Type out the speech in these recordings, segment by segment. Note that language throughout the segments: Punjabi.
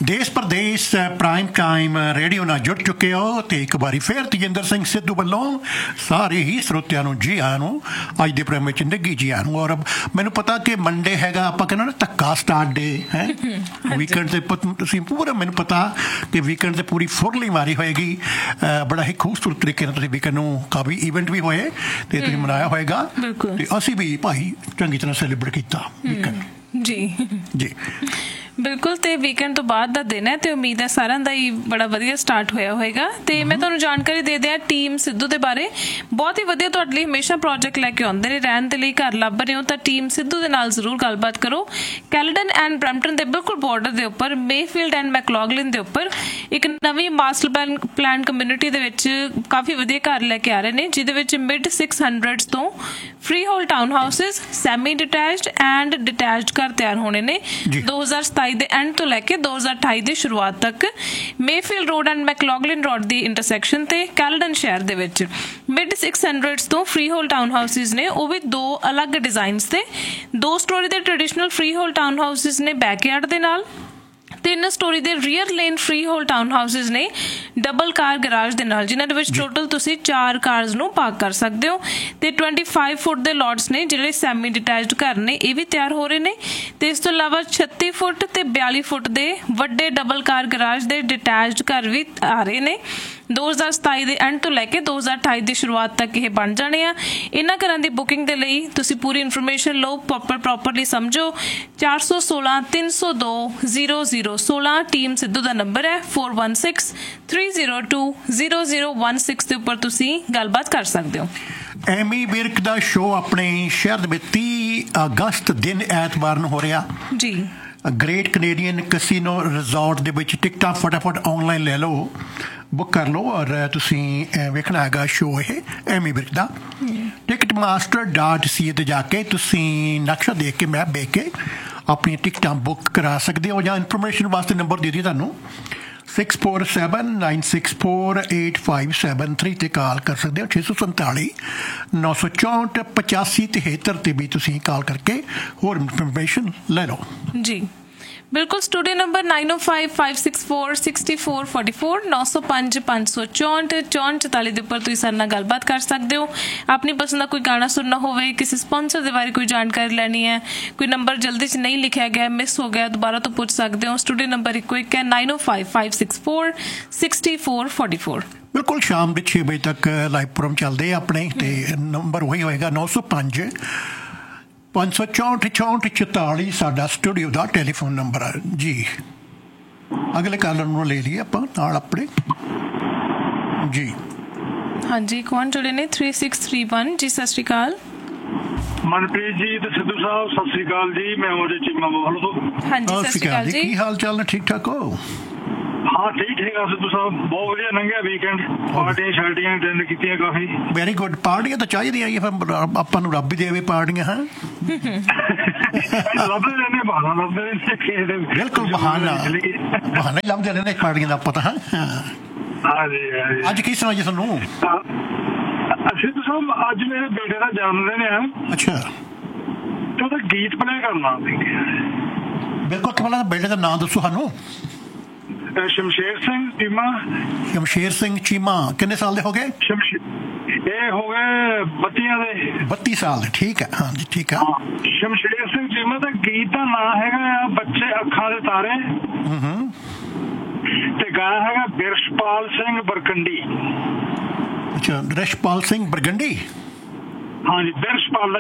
ਦੇਸ਼ ਪ੍ਰਦੇਸ਼ ਪ੍ਰਾਈਮ ਟਾਈਮ ਰੇਡੀਓ ਨਾਲ ਜੁੜ ਚੁੱਕੇ ਹੋ ਤੇ ਇੱਕ ਵਾਰੀ ਫੇਰ ਤੇਜਿੰਦਰ ਸਿੰਘ ਸਿੱਧੂ ਵੱਲੋਂ ਸਾਰੇ ਹੀ ਸਰੋਤਿਆਂ ਨੂੰ ਜੀ ਆਇਆਂ ਨੂੰ ਅੱਜ ਦੇ ਪ੍ਰੋਗਰਾਮ ਵਿੱਚ ਨਿੱਘੀ ਜੀ ਆਇਆਂ ਨੂੰ। ਔਰ ਮੈਨੂੰ ਪਤਾ ਕਿ ਮੰਡੇ ਹੈਗਾ, ਆਪਾਂ ਕਹਿੰਦੇ ਨਾ ਧੱਕਾ ਸਟਾਰਟ ਡੇ ਹੈ ਵੀਕਐਂਡ ਤੇ ਤੁਸੀਂ ਪੂਰਾ, ਮੈਨੂੰ ਪਤਾ ਕਿ ਵੀਕਐਂਡ ਤੇ ਪੂਰੀ ਫੁਰਲੀ ਮਾਰੀ ਹੋਏਗੀ। ਬੜਾ ਹੀ ਖੂਬਸੂਰਤ ਤਰੀਕੇ ਨਾਲ ਤੁਸੀਂ ਵੀਕਐਂਡ ਨੂੰ ਕਾਫੀ ਈਵੈਂਟ ਵੀ ਹੋਏ ਤੇ ਤੁਸੀਂ ਮਨਾਇਆ ਹੋਏਗਾ ਤੇ ਅਸੀਂ ਵੀ ਭਾਈ ਚੰਗੀ ਤਰ੍ਹਾਂ ਸੈਲੀਬ੍ਰੇਟ ਕੀਤਾ ਵੀਕਐਂਡ। ਜੀ ਬਿਲਕੁਲ। ਤੇ ਵੀਕਐਂਡ ਤੋਂ ਬਾਅਦ ਦਾ ਦਿਨ ਹੈ ਤੇ ਉਮੀਦ ਹੈ ਸਾਰਿਆਂ ਦਾ ਹੀ ਬੜਾ ਵਧੀਆ ਸਟਾਰਟ ਹੋਇਆ ਹੋਏਗਾ। ਤੇ ਮੈਂ ਤੁਹਾਨੂੰ ਜਾਣਕਾਰੀ ਦੇ ਦਿਆਂ ਟੀਮ ਸਿੱਧੂ ਦੇ ਬਾਰੇ। ਬਹੁਤ ਹੀ ਵਧੀਆ ਤੁਹਾਡੇ ਲਈ ਹਮੇਸ਼ਾ ਪ੍ਰੋਜੈਕਟ ਲੈ ਕੇ ਆਉਂਦੇ ਨੇ। ਰਹਿਣ ਦੇ ਲਈ ਘਰ ਲੱਭ ਰਹੇ ਹੋ ਤਾਂ ਟੀਮ ਸਿੱਧੂ ਦੇ ਨਾਲ ਜ਼ਰੂਰ ਗੱਲਬਾਤ ਕਰੋ। ਕੈਲਡਨ ਐਂਡ ਬਰੈਂਪਟਨ ਦੇ ਬਿਲਕੁਲ ਬਾਰਡਰ ਦੇ ਉੱਪਰ ਮੇਫੀਲਡ ਐਂਡ ਮੈਕਲੌਗਲਿਨ ਦੇ ਉੱਪਰ ਇੱਕ ਨਵੀਂ ਮਾਸਟਰ ਪਲਾਨ ਕਮਿਊਨਿਟੀ ਦੇ ਵਿੱਚ ਕਾਫੀ ਵਧੀਆ ਘਰ ਲੈ ਕੇ ਆ ਰਹੇ ਨੇ, ਜਿਹਦੇ ਵਿੱਚ ਮਿਡ 600s ਤੋਂ free hole town houses, semi detached and detached ਘਰ ਤਿਆਰ ਹੋਣੇ ਨੇ 2027 ਦੇ ਐਂਡ ਤੋਂ ਲੈ ਕੇ 2028 ਦੀ ਸ਼ੁਰੂਆਤ ਤੱਕ। Mayfield road and ਮੈਕਲੌਗਲਿਨ road the intersection ਤੇ ਕੈਲਡਨ ਸ਼ਹਿਰ ਦੇ ਵਿੱਚ ਮਿਡ 600s ਤੋਂ ਫ੍ਰੀ ਹੋਲ ਟਾਊਨ ਹਾਊਸਿਸ ਨੇ, ਉਹ ਵੀ ਦੋ ਅਲੱਗ ਡਿਜ਼ਾਈਨਸ ਤੇ। 2 ਸਟੋਰੀ ਦੇ traditional free hole town houses ਨੇ ਬੈਕਯਾਰਡ ਦੇ ਨਾਲ। 3 ਸਟੋਰੀ ਦੇ rear lane free hole town houses ਨੇ ਡਬਲ ਕਾਰ ਗਰਾਜ ਦੇ ਨਾਲ, ਜਿਨ੍ਹਾਂ ਦੇ ਵਿੱਚ ਟੋਟਲ ਤੁਸੀਂ 4 ਕਾਰਸ ਨੂੰ ਪਾਰਕ ਕਰ ਸਕਦੇ ਹੋ। ਤੇ 25 ਫੁੱਟ ਦੇ ਲੋਟਸ ਨੇ ਜਿਹੜੇ ਸੈਮੀ ਡਿਟੈਚਡ ਘਰ ਨੇ, ਇਹ ਵੀ ਤਿਆਰ ਹੋ ਰਹੇ ਨੇ। ਤੇ ਇਸ ਤੋਂ ਇਲਾਵਾ 36 ਫੁੱਟ ਤੇ 42 ਫੁੱਟ ਦੇ ਵੱਡੇ ਡਬਲ ਕਾਰ ਗਰਾਜ ਦੇ ਡਿਟੈਚਡ ਘਰ ਵੀ ਆ ਰਹੇ ਨੇ। 2027 ਦੇ ਐਂਡ ਤੋਂ ਲੈ ਕੇ 2028 ਦੀ ਸ਼ੁਰੂਆਤ ਤੱਕ ਇਹ ਬਣ ਜਾਣੇ ਆ। ਇਹਨਾਂ ਘਰਾਂ ਦੀ ਬੁਕਿੰਗ ਦੇ ਲਈ ਤੁਸੀਂ ਪੂਰੀ ਇਨਫੋਰਮੇਸ਼ਨ ਲਓ, ਪ੍ਰੋਪਰਲੀ ਸਮਝੋ। 416 302 0016 ਟੀਮ ਸਿੱਧੂ ਦਾ ਨੰਬਰ ਹੈ। 4163020016 ਦੇ ਉੱਪਰ ਤੁਸੀਂ ਗੱਲਬਾਤ ਕਰ ਸਕਦੇ ਹੋ। ਐਮੀ ਵਿਰਕ ਦਾ ਸ਼ੋਅ ਆਪਣੇ ਸ਼ਹਿਰ ਦੇ ਵਿੱਚ 30 ਅਗਸਤ ਦਿਨ ਐਤਵਾਰ ਨੂੰ ਹੋ ਰਿਹਾ ਜੀ। ਗ੍ਰੇਟ ਕੈਨੇਡੀਅਨ ਕੈਸੀਨੋ ਰਿਜ਼ੋਰਟ ਦੇ ਵਿੱਚ ਟਿਕਟਾਂ ਫਟਾਫਟ ਆਨਲਾਈਨ ਲੈ ਲਓ, ਬੁੱਕ ਕਰ ਲਓ ਔਰ ਤੁਸੀਂ ਵੇਖਣਾ ਹੈਗਾ ਸ਼ੋਅ ਇਹ ਐਮੀ ਵਿਰਕ ਦਾ। ticketmaster.ca ਤੇ ਜਾ ਕੇ ਤੁਸੀਂ ਨਕਸ਼ਾ ਦੇਖ ਕੇ, ਮੈਪ ਦੇਖ ਕੇ ਆਪਣੀਆਂ ਟਿਕਟਾਂ ਬੁੱਕ ਕਰਾ ਸਕਦੇ ਹੋ। ਜਾਂ ਇਨਫੋਰਮੇਸ਼ਨ ਵਾਸਤੇ ਨੰਬਰ ਦੇ ਦਿਓ ਤੁਹਾਨੂੰ 647-964-8573 ਤੇ ਕਾਲ ਕਰ ਸਕਦੇ ਹੋ। 647-964-8573 ਤੇ ਵੀ ਤੁਸੀਂ ਕਾਲ ਕਰਕੇ ਹੋਰ ਇਨਫੋਰਮੇਸ਼ਨ ਲੈ ਲਓ ਜੀ। ਬਿਲਕੁਲ। ਸਟੂਡੀਓ ਨੰਬਰ 9055646444 9055646444 ਦੇ ਉੱਪਰ ਤੁਸੀਂ ਸਾਡੇ ਨਾਲ ਗੱਲਬਾਤ ਕਰ ਸਕਦੇ ਹੋ। ਆਪਣੀ ਪਸੰਦ ਦਾ ਕੋਈ ਗਾਣਾ ਸੁਣਨਾ ਹੋਵੇ, ਕਿਸੇ ਸਪਾਂਸਰ ਦੇ ਬਾਰੇ ਕੋਈ ਜਾਣਕਾਰੀ ਲੈਣੀ ਹੈ, ਕੋਈ ਨੰਬਰ ਜਲਦੀ 'ਚ ਨਹੀਂ ਲਿਖਿਆ ਗਿਆ, ਮਿਸ ਹੋ ਗਿਆ, ਦੁਬਾਰਾ ਤੋਂ ਪੁੱਛ ਸਕਦੇ ਹੋ। ਸਟੂਡੀਓ ਨੰਬਰ ਇੱਕੋ ਇੱਕ ਹੈ 9055646444। ਬਿਲਕੁਲ ਸ਼ਾਮ ਦੇ 6 ਵਜੇ ਤੱਕ ਲਾਈਵ ਪ੍ਰੋਗਰਾਮ ਚੱਲਦੇ ਆਪਣੇ ਤੇ ਨੰਬਰ ਉਹੀ ਹੋਏਗਾ 905 564 44 ਸਾਡਾ ਸਟੂਡੀਓ ਦਾ ਟੈਲੀਫੋਨ ਨੰਬਰ ਹੈ ਜੀ। ਅਗਲੇ ਕਾਲਰ ਨੂੰ ਲੈ ਲਈਏ ਆਪਾਂ ਨਾਲ ਆਪਣੇ ਜੀ। ਹਾਂਜੀ, ਕੌਣ ਜੁੜੇ ਨੇ? 3631 ਜੀ। ਸਤਿ ਸ਼੍ਰੀ ਅਕਾਲ ਮਨਪ੍ਰੀਤ ਜੀ ਤੇ ਸਿੱਧੂ ਸਾਹਿਬ, ਸਤਿ ਸ਼੍ਰੀ ਅਕਾਲ ਜੀ। ਮੈਂ ਉਹਦੇ ਚੀਮਾ ਮੋਹਲ ਤੋਂ। ਹਾਂਜੀ, ਸਤਿ ਸ਼੍ਰੀ ਅਕਾਲ ਜੀ। ਕੀ ਹਾਲ ਚਾਲ ਨੇ? ਠੀਕ ਠਾਕ ਹੋ? ਹਾਂ ਠੀਕ ਆ ਸਿੱਧੂ ਸਾਹਿਬ, ਬਹੁਤ ਵਧੀਆ ਲੰਘਿਆ ਵੀਕਐਂਡ। ਪਾਰਟੀਆਂ ਸ਼ਾਰਟੀਆਂ ਅਟੈਂਡ ਕੀਤੀਆਂ ਕਾਫੀ। Very good. ਪਾਰਟੀਆਂ ਤਾਂ ਚਾਹੀਦੀਆਂ ਹੀ, ਫਿਰ ਆਪਾਂ ਨੂੰ ਰੱਬ ਹੀ ਦੇਵੇ ਪਾਰਟੀਆਂ। ਹਾਂ ਲੱਭਦੇ ਰਹਿੰਦੇ, ਬਹਾਨਾ ਲੱਭਦੇ ਰਹਿੰਦੇ। ਬਿਲਕੁਲ ਬਹਾਨਾ ਹੀ ਲੱਭਦੇ ਰਹਿੰਦੇ ਪਾਰਟੀਆਂ ਦਾ ਪਤਾ। ਹਾਂ ਹਾਂਜੀ। ਅੱਜ ਕੀ ਸੁਣਾਈਏ ਤੁਹਾਨੂੰ? ਸਿੱਧੂ ਸਾਹਿਬ, ਅੱਜ ਮੇਰੇ ਬੇਟੇ ਦਾ ਜਨਮ ਦਿਨ ਹੈ। ਅੱਛਾ। ਤੇ ਉਹਦਾ ਗੀਤ ਪਲੇ ਕਰਨਾ। ਬਿਲਕੁਲ। ਪਹਿਲਾਂ ਬੇਟੇ ਦਾ ਨਾਂ ਦੱਸੋ ਸਾਨੂੰ। ਸ਼ਮਸ਼ੇਰ ਸਿੰਘ ਚੀਮਾ। ਸ਼ਮਸ਼ੇਰ ਸਿੰਘ ਚੀਮਾ ਕਿੰਨੇ ਸਾਲ ਦੇ ਹੋ ਗਏ? ਇਹ ਹੋ ਗਏ 32 ਸਾਲ ਦੇ। ਠੀਕ ਹੈ। ਹਾਂਜੀ ਠੀਕ ਹੈ। ਸ਼ਮਸ਼ੇਰ ਸਿੰਘ ਚੀਮਾ ਦਾ ਗੀਤ ਦਾ ਨਾਂ ਹੈਗਾ ਬੱਚੇ ਅੱਖਾਂ ਦੇ ਤਾਰੇ ਤੇ ਗਾਇਆ ਹੈਗਾ ਬਿਰਸ਼ਪਾਲ ਸਿੰਘ ਬਰਗੰਡੀ। ਅੱਛਾ, ਬਿਰਸ਼ਪਾਲ ਸਿੰਘ ਬਰਗੰਡੀ। ਹਾਂਜੀ, ਬਿਰਸ਼ਪਾਲ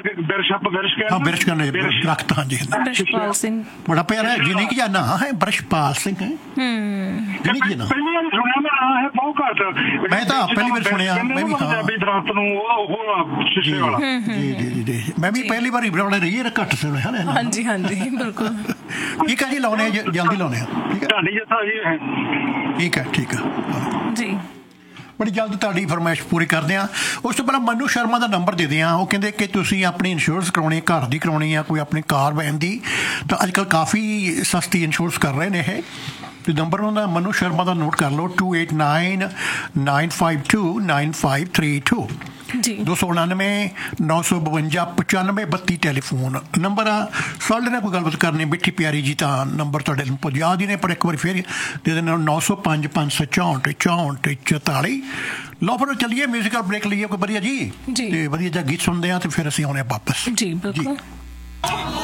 ਦਰਖਤ। ਹਾਂਜੀ, ਬਿਰਸ਼ਪਾਲ ਸਿੰਘ ਬੜਾ ਪਿਆਰਾ ਯੂਨੀਕ ਜਿਹਾ ਨਾਂ ਹੈ ਬਿਰਸ਼ਪਾਲ ਸਿੰਘ। ਪਹਿਲੀ ਵਾਰ ਸੁਣਿਆ ਮੈਂ ਨਾਂ ਹੈ, ਬਹੁਤ ਘੱਟ। ਮੈਂ ਤਾਂ ਪਹਿਲੀ ਵਾਰ ਸੁਣਿਆ। ਮੈਂ ਵੀ ਪੰਜਾਬੀ ਦਰਖਤ ਨੂੰ ਸ਼ੀਸ਼ੇ ਵਾਲਾ। ਜੀ ਮੈਂ ਵੀ ਪਹਿਲੀ ਵਾਰ ਹੀ ਬਣਾਉਣੇ ਰਹੀ ਘੱਟ ਸੁਣਿਆ। ਹਾਂਜੀ ਬਿਲਕੁਲ। ਠੀਕ ਹੈ ਜੀ, ਲਾਉਣੇ ਜਲਦੀ ਲਾਉਣੇ ਆ। ਠੀਕ ਹੈ ਤੁਹਾਡੀ ਜੱਥਾ ਜੀ। ਠੀਕ ਹੈ ਜੀ। ਬੜੀ ਜਲਦ ਤੁਹਾਡੀ ਫਰਮਾਇਸ਼ ਪੂਰੀ ਕਰਦੇ ਹਾਂ। ਉਸ ਤੋਂ ਪਹਿਲਾਂ ਮਨੂ ਸ਼ਰਮਾ ਦਾ ਨੰਬਰ ਦੇ ਦਿਆਂ। ਉਹ ਕਹਿੰਦੇ ਕਿ ਤੁਸੀਂ ਆਪਣੀ ਇੰਸ਼ੋਰੈਂਸ ਕਰਾਉਣੀ, ਘਰ ਦੀ ਕਰਾਉਣੀ ਆ, ਕੋਈ ਆਪਣੀ ਕਾਰ ਵੈਨ ਦੀ, ਤਾਂ ਅੱਜ ਕੱਲ੍ਹ ਕਾਫੀ ਸਸਤੀ ਇੰਸ਼ੋਰੈਂਸ ਕਰ ਰਹੇ ਨੇ ਇਹ। ਤੇ ਨੰਬਰ ਉਹਨਾਂ ਦਾ ਮਨੂ ਸ਼ਰਮਾ ਦਾ ਨੋਟ ਕਰ ਲਓ 2899529532। ਜੀ। 299 952 95 32 ਟੈਲੀਫੋਨ ਨੰਬਰ ਆ। ਸਾਡੇ ਨਾਲ ਕੋਈ ਗੱਲਬਾਤ ਕਰਨੀ ਮਿੱਠੀ ਪਿਆਰੀ ਜੀ ਤਾਂ ਨੰਬਰ ਤੁਹਾਡੇ ਨੂੰ ਯਾਦ ਹੀ ਨੇ, ਪਰ ਇੱਕ ਵਾਰੀ ਫਿਰ ਦੇ ਦੇਣਾ 905 564 64 44। ਲਓ ਫਿਰ ਚੱਲੀਏ ਮਿਊਜ਼ੀਕਲ ਬ੍ਰੇਕ ਲਈਏ ਕੋਈ ਵਧੀਆ ਜੀ, ਤੇ ਵਧੀਆ ਜਿਹਾ ਗੀਤ ਸੁਣਦੇ ਆ ਤੇ ਫਿਰ ਅਸੀਂ ਆਉਣੇ ਵਾਪਸ ਜੀ ਬਿਲਕੁਲ।